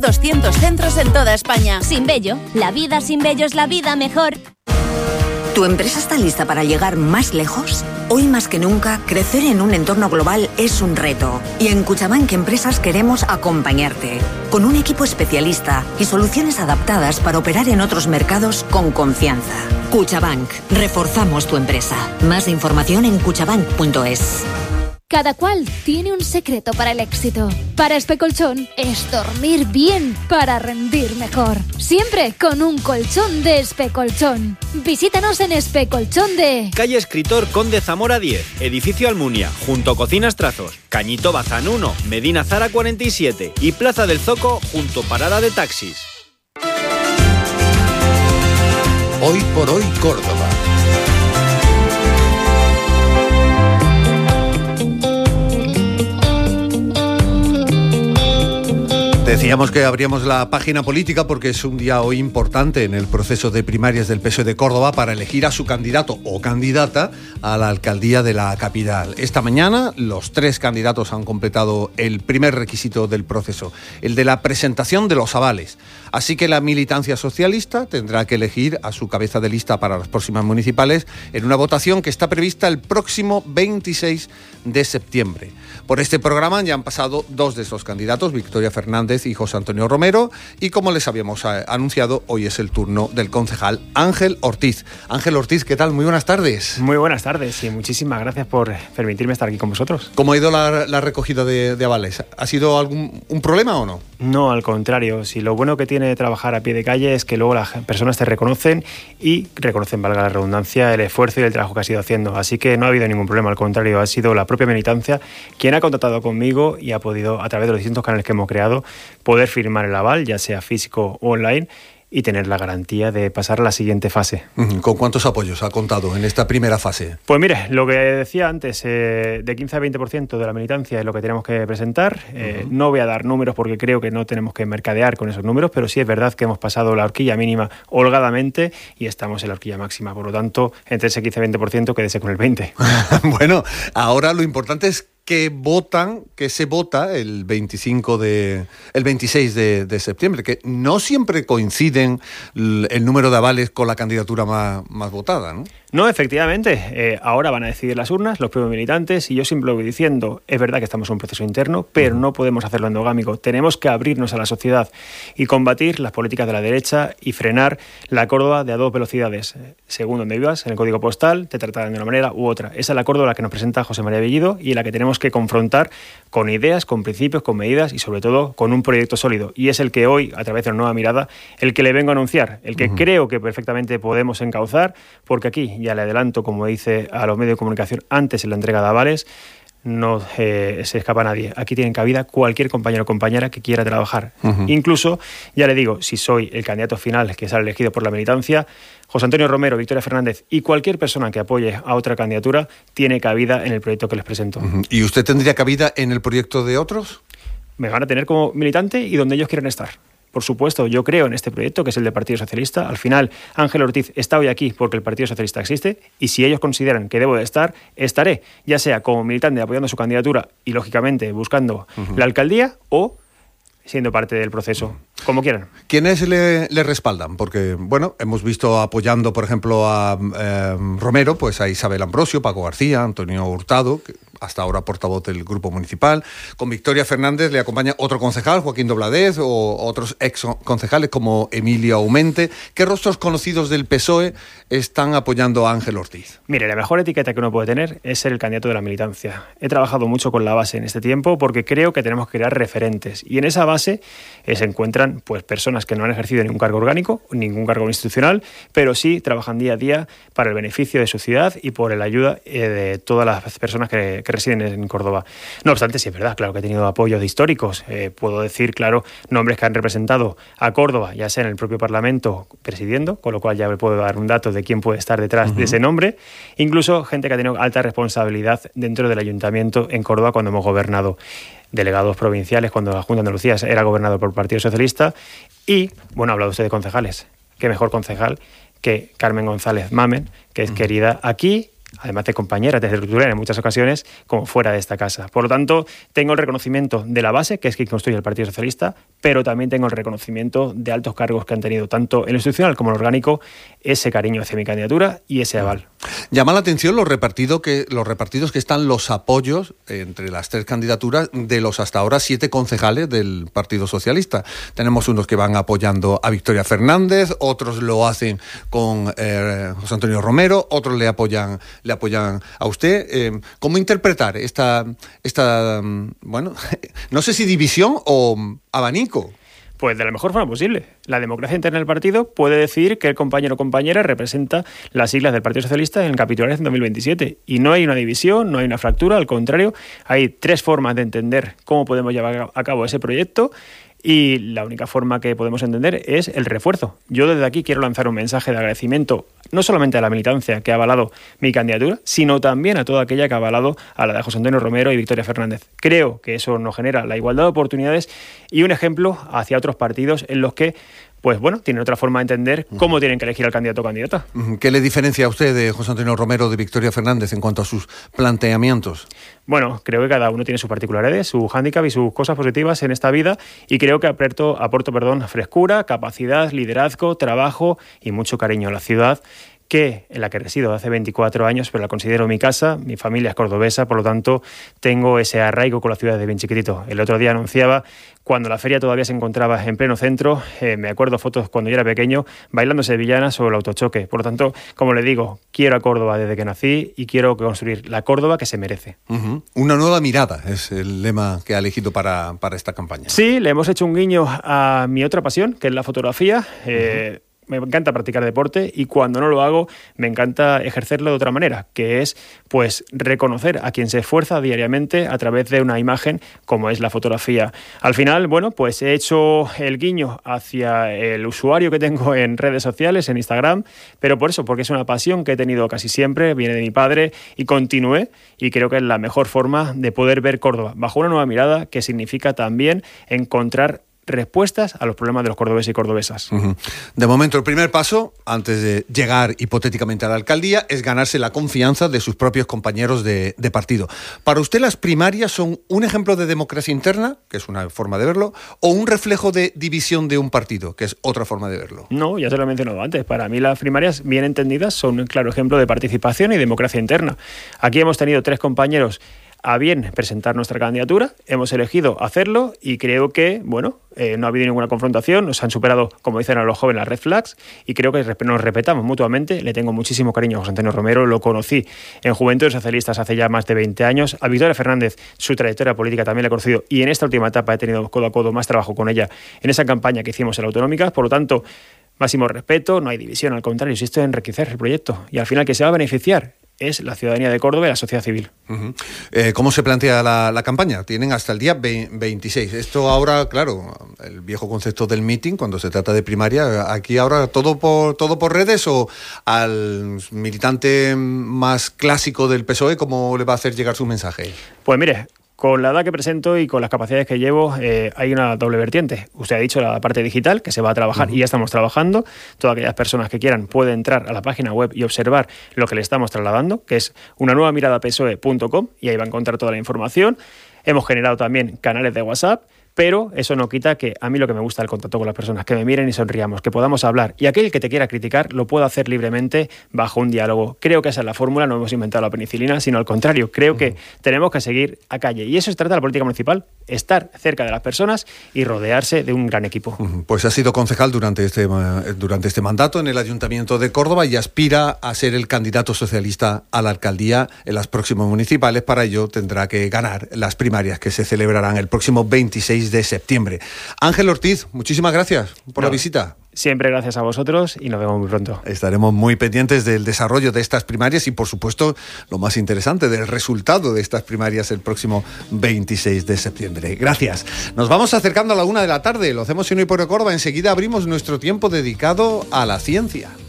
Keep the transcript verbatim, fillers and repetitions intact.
doscientos centros en toda España. Sinvello, la vida sin vello es la vida mejor. ¿Tu empresa está lista para llegar más lejos? Hoy más que nunca, crecer en un entorno global es un reto. Y en Cuchabank Empresas queremos acompañarte, con un equipo especialista y soluciones adaptadas para operar en otros mercados con confianza. Cuchabank, reforzamos tu empresa. Más información en cuchabank punto es. Cada cual tiene un secreto para el éxito. Para Especolchón es dormir bien para rendir mejor. Siempre con un colchón de Especolchón. Visítanos en Especolchón de... Calle Escritor Conde Zamora diez, Edificio Almunia, junto a Cocinas Trazos, Cañito Bazán uno, Medina Zara cuarenta y siete y Plaza del Zoco, junto Parada de Taxis. Hoy por hoy Córdoba. Decíamos que abríamos la página política porque es un día hoy importante en el proceso de primarias del P S O E de Córdoba para elegir a su candidato o candidata a la alcaldía de la capital. Esta mañana los tres candidatos han completado el primer requisito del proceso, el de la presentación de los avales. Así que la militancia socialista tendrá que elegir a su cabeza de lista para las próximas municipales en una votación que está prevista el próximo veintiséis de septiembre. Por este programa ya han pasado dos de esos candidatos, Victoria Fernández y José Antonio Romero, y como les habíamos anunciado, hoy es el turno del concejal Ángel Ortiz. Ángel Ortiz, ¿qué tal? Muy buenas tardes. Muy buenas tardes y muchísimas gracias por permitirme estar aquí con vosotros. ¿Cómo ha ido la, la recogida de, de avales? ¿Ha sido algún un problema o no? No, al contrario. Si lo bueno que tiene trabajar a pie de calle es que luego las personas te reconocen y reconocen, valga la redundancia, el esfuerzo y el trabajo que has ido haciendo. Así que no ha habido ningún problema, al contrario, ha sido la propia militancia quien ha contactado conmigo y ha podido, a través de los distintos canales que hemos creado, poder firmar el aval, ya sea físico o online, y tener la garantía de pasar a la siguiente fase. ¿Con cuántos apoyos ha contado en esta primera fase? Pues mire, lo que decía antes, eh, de quince a veinte por ciento de la militancia es lo que tenemos que presentar. Eh, uh-huh. No voy a dar números porque creo que no tenemos que mercadear con esos números, pero sí es verdad que hemos pasado la horquilla mínima holgadamente y estamos en la horquilla máxima. Por lo tanto, entre ese quince a veinte por ciento quédese con el veinte por ciento. Bueno, ahora lo importante es que votan, que se vota el veinticinco de, el veintiséis de, de septiembre, que no siempre coinciden el, el número de avales con la candidatura más, más votada, ¿no? No, efectivamente. Eh, ahora van a decidir las urnas, los propios militantes, y yo siempre lo voy diciendo, es verdad que estamos en un proceso interno, pero no podemos hacerlo endogámico. Tenemos que abrirnos a la sociedad y combatir las políticas de la derecha y frenar la Córdoba de a dos velocidades. Según donde vivas, en el código postal, te tratarán de una manera u otra. Esa es la Córdoba la que nos presenta José María Bellido y en la que tenemos que confrontar con ideas, con principios, con medidas y sobre todo con un proyecto sólido. Y es el que hoy, a través de la nueva mirada, el que le vengo a anunciar, el que uh-huh. creo que perfectamente podemos encauzar, porque aquí, ya le adelanto, como dice a los medios de comunicación antes en la entrega de avales, no eh, se escapa nadie. Aquí tienen cabida cualquier compañero o compañera que quiera trabajar. Uh-huh. Incluso, ya le digo, si soy el candidato final que sale elegido por la militancia, José Antonio Romero, Victoria Fernández y cualquier persona que apoye a otra candidatura tiene cabida en el proyecto que les presento. Uh-huh. ¿Y usted tendría cabida en el proyecto de otros? Me van a tener como militante y donde ellos quieran estar. Por supuesto, yo creo en este proyecto, que es el del Partido Socialista. Al final, Ángel Ortiz está hoy aquí porque el Partido Socialista existe y si ellos consideran que debo de estar, estaré, ya sea como militante apoyando su candidatura y, lógicamente, buscando uh-huh. la alcaldía o siendo parte del proceso, como quieran. ¿Quiénes le, le respaldan? Porque, bueno, hemos visto apoyando, por ejemplo, a eh, Romero, pues a Isabel Ambrosio, Paco García, Antonio Hurtado, que hasta ahora portavoz del Grupo Municipal. Con Victoria Fernández le acompaña otro concejal, Joaquín Dobladez, o otros ex concejales como Emilio Aumente. ¿Qué rostros conocidos del P S O E están apoyando a Ángel Ortiz? Mire, la mejor etiqueta que uno puede tener es ser el candidato de la militancia. He trabajado mucho con la base en este tiempo porque creo que tenemos que crear referentes. Y en esa base eh, se encuentran pues personas que no han ejercido ningún cargo orgánico, ningún cargo institucional, pero sí trabajan día a día para el beneficio de su ciudad y por la ayuda eh, de todas las personas que, que residen en Córdoba. No obstante, sí es verdad, claro que he tenido apoyos de históricos. Eh, puedo decir, claro, nombres que han representado a Córdoba, ya sea en el propio Parlamento presidiendo, con lo cual ya me puedo dar un dato de quién puede estar detrás uh-huh. de ese nombre. Incluso gente que ha tenido alta responsabilidad dentro del Ayuntamiento en Córdoba cuando hemos gobernado. Delegados provinciales cuando la Junta de Andalucía era gobernado por el Partido Socialista. Y, bueno, ha hablado usted de concejales. Qué mejor concejal que Carmen González Mamen, que es uh-huh. querida aquí, además de compañera de tertulia en muchas ocasiones, como fuera de esta casa. Por lo tanto, tengo el reconocimiento de la base, que es quien construye el Partido Socialista, pero también tengo el reconocimiento de altos cargos que han tenido, tanto en lo institucional como en lo orgánico, ese cariño hacia mi candidatura y ese aval. Llama la atención los repartido que, los repartidos que están los apoyos entre las tres candidaturas de los hasta ahora siete concejales del Partido Socialista. Tenemos unos que van apoyando a Victoria Fernández, otros lo hacen con eh, José Antonio Romero, otros le apoyan, le apoyan a usted. Eh, ¿Cómo interpretar esta, esta, bueno, no sé si división o abanico? Pues de la mejor forma posible. La democracia interna del partido puede decir que el compañero o compañera representa las siglas del Partido Socialista en el capitulares en dos mil veintisiete. Y no hay una división, no hay una fractura, al contrario, hay tres formas de entender cómo podemos llevar a cabo ese proyecto. Y la única forma que podemos entender es el refuerzo. Yo desde aquí quiero lanzar un mensaje de agradecimiento no solamente a la militancia que ha avalado mi candidatura, sino también a toda aquella que ha avalado a la de José Antonio Romero y Victoria Fernández. Creo que eso nos genera la igualdad de oportunidades y un ejemplo hacia otros partidos en los que, pues bueno, tienen otra forma de entender cómo tienen que elegir al candidato o candidata. ¿Qué le diferencia a usted de José Antonio Romero de Victoria Fernández en cuanto a sus planteamientos? Bueno, creo que cada uno tiene sus particularidades, su hándicap y sus cosas positivas en esta vida, y creo que aporto, aporto perdón, frescura, capacidad, liderazgo, trabajo y mucho cariño a la ciudad, que en la que resido hace veinticuatro años, pero la considero mi casa, mi familia es cordobesa, por lo tanto tengo ese arraigo con la ciudad desde bien chiquitito. El otro día anunciaba, cuando la feria todavía se encontraba en pleno centro, eh, me acuerdo fotos cuando yo era pequeño, bailando sevillanas sobre el autochoque. Por lo tanto, como le digo, quiero a Córdoba desde que nací y quiero construir la Córdoba que se merece. Uh-huh. Una nueva mirada es el lema que ha elegido para, para esta campaña. Sí, le hemos hecho un guiño a mi otra pasión, que es la fotografía. Eh, uh-huh. Me encanta practicar deporte y cuando no lo hago me encanta ejercerlo de otra manera, que es pues reconocer a quien se esfuerza diariamente a través de una imagen como es la fotografía. Al final, bueno, pues he hecho el guiño hacia el usuario que tengo en redes sociales, en Instagram, pero por eso, porque es una pasión que he tenido casi siempre, viene de mi padre y continué, y creo que es la mejor forma de poder ver Córdoba bajo una nueva mirada, que significa también encontrar respuestas a los problemas de los cordobeses y cordobesas. Uh-huh. De momento, el primer paso, antes de llegar hipotéticamente a la alcaldía, es ganarse la confianza de sus propios compañeros de, de partido. ¿Para usted las primarias son un ejemplo de democracia interna, que es una forma de verlo, o un reflejo de división de un partido, que es otra forma de verlo? No, ya te lo he mencionado antes. Para mí las primarias, bien entendidas, son un claro ejemplo de participación y democracia interna. Aquí hemos tenido tres compañeros a bien presentar nuestra candidatura, hemos elegido hacerlo y creo que, bueno, eh, no ha habido ninguna confrontación, nos han superado, como dicen a los jóvenes, las red flags, y creo que nos respetamos mutuamente. Le tengo muchísimo cariño a José Antonio Romero, lo conocí en Juventudes Socialistas hace ya más de veinte años, a Victoria Fernández, su trayectoria política también la he conocido, y en esta última etapa he tenido codo a codo más trabajo con ella en esa campaña que hicimos en la Autonómica. Por lo tanto, máximo respeto, no hay división, al contrario, insisto en enriquecer el proyecto, y al final que se va a beneficiar es la ciudadanía de Córdoba y la sociedad civil. Uh-huh. Eh, ¿Cómo se plantea la, la campaña? Tienen hasta el día veintiséis. Esto ahora, claro, el viejo concepto del meeting, cuando se trata de primaria, aquí ahora todo por, todo por redes, o al militante más clásico del P S O E, ¿cómo le va a hacer llegar su mensaje? Pues mire, con la edad que presento y con las capacidades que llevo, eh, hay una doble vertiente. Usted ha dicho la parte digital, que se va a trabajar uh-huh. y ya estamos trabajando. Todas aquellas personas que quieran pueden entrar a la página web y observar lo que le estamos trasladando, que es una nueva mirada p s o e punto com, y ahí va a encontrar toda la información. Hemos generado también canales de WhatsApp, pero eso no quita que a mí lo que me gusta es el contacto con las personas, que me miren y sonriamos, que podamos hablar, y aquel que te quiera criticar lo pueda hacer libremente bajo un diálogo. Creo que esa es la fórmula, no hemos inventado la penicilina, sino al contrario, creo uh-huh. que tenemos que seguir a calle, y eso se trata de la política municipal, estar cerca de las personas y rodearse de un gran equipo. Uh-huh. Pues ha sido concejal durante este, durante este mandato en el Ayuntamiento de Córdoba y aspira a ser el candidato socialista a la alcaldía en las próximas municipales. Para ello tendrá que ganar las primarias que se celebrarán el próximo veintiséis de septiembre. Ángel Ortiz, muchísimas gracias por no, la visita. Siempre gracias a vosotros y nos vemos muy pronto. Estaremos muy pendientes del desarrollo de estas primarias y, por supuesto, lo más interesante, del resultado de estas primarias el próximo veintiséis de septiembre. Gracias. Nos vamos acercando a la una de la tarde. Lo hacemos en Hoy por Hoy Córdoba. Enseguida abrimos nuestro tiempo dedicado a la ciencia.